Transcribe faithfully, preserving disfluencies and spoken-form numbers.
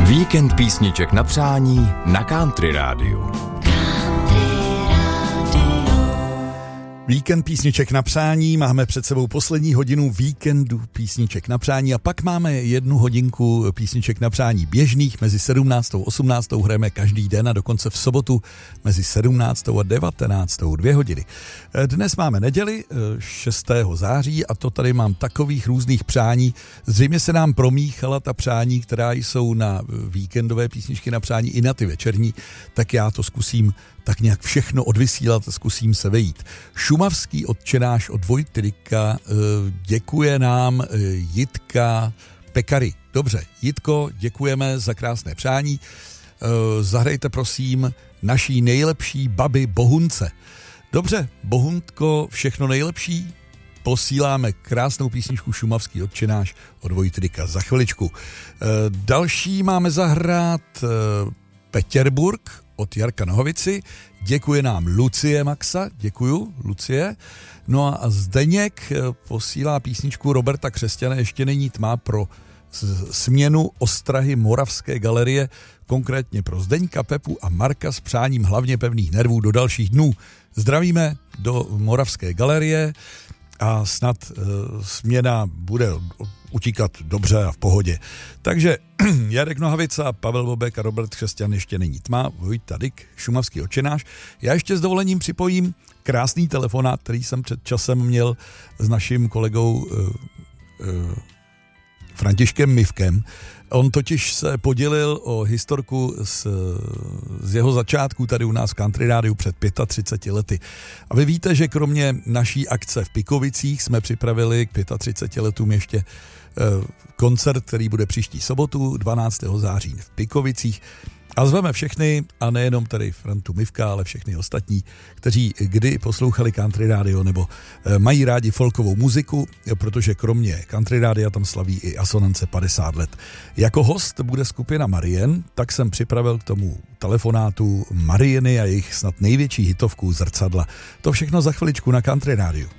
Víkend písniček na přání na Country Rádiu. Víkend písniček na přání, máme před sebou poslední hodinu víkendu písniček na přání a pak máme jednu hodinku písniček na přání běžných mezi sedmnáctou a osmnáctou hrajeme každý den a dokonce v sobotu mezi sedmnáctou a devatenáctou dvě hodiny. Dnes máme neděli šestého září a to tady mám takových různých přání. Zřejmě se nám promíchala ta přání, která jsou na víkendové písničky na přání i na ty večerní, tak já to zkusím tak nějak všechno odvysílat a zkusím se vejít. Šumavský Otčenáš od Vojtyryka děkuje nám Jitka Pekary. Dobře, Jitko, děkujeme za krásné přání. Zahrajte prosím naší nejlepší babi Bohunce. Dobře, Bohuntko, všechno nejlepší. Posíláme krásnou písničku Šumavský Otčenáš od Vojtyryka za chviličku. Další máme zahrát Petěrburg od Jarka Nohovici. Děkuje nám Lucie Maxa, děkuju, Lucie. No a Zdeněk posílá písničku Roberta Křesťana Ještě není tma pro směnu ostrahy Moravské galerie, konkrétně pro Zdeňka, Pepu a Marka s přáním hlavně pevných nervů do dalších dnů. Zdravíme do Moravské galerie a snad uh, směna bude utíkat dobře a v pohodě. Takže Jarek Nohavica, Pavel Bobek a Robert Křesťan Ještě není tma, Vojta Dyk, Šumavský Otčenáš. Já ještě s dovolením připojím krásný telefonát, který jsem před časem měl s naším kolegou uh, uh, Františkem Mivkem. On totiž se podělil o historku z, z jeho začátku tady u nás v Country Rádiu před třiceti pěti lety. A vy víte, že kromě naší akce v Pikovicích jsme připravili k třiceti pěti letům ještě eh, koncert, který bude příští sobotu, dvanáctého září v Pikovicích. A zveme všechny, a nejenom tady Frantu Mivka, ale všechny ostatní, kteří kdy poslouchali Country Radio nebo mají rádi folkovou muziku, protože kromě Country Radia tam slaví i Asonance padesát let. Jako host bude skupina Marien, tak jsem připravil k tomu telefonátu Marieny a jejich snad největší hitovku Zrcadla. To všechno za chviličku na Country Radio.